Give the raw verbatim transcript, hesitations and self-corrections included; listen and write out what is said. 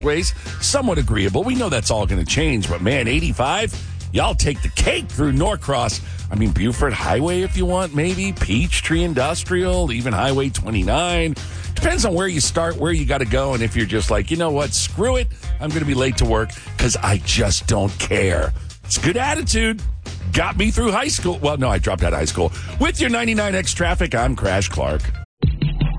ways, somewhat agreeable. We know that's all going to change, but man, eighty-five, y'all take the cake through Norcross. I mean, Buford Highway if you want, maybe. Peachtree Industrial, even Highway twenty-nine. Depends on where you start, where you got to go, and if you're just like, you know what, screw it, I'm going to be late to work because I just don't care. It's good attitude. Got me through high school. Well, no, I dropped out of high school. With your ninety-nine X traffic, I'm Crash Clark.